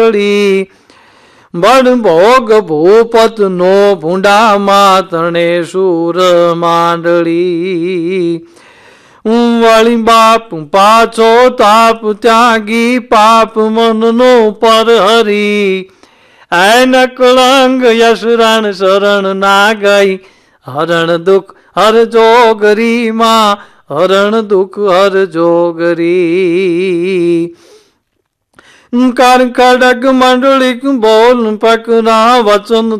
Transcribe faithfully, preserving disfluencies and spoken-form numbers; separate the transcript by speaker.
Speaker 1: માંડળી બળ ભોગ ભૂપત નો ભૂંડા માતણે સુર માંડળી વળી બાપ પાછો તાપ ત્યાગી પાપ મનનો પર હરી એન કળંગ યશરણ શરણ ના ગઈ હરણ દુઃખ હર જોગરી માં હરણ દુઃખ હર જોગરી કર ખડગ મંડળિક બોલ પકના વચન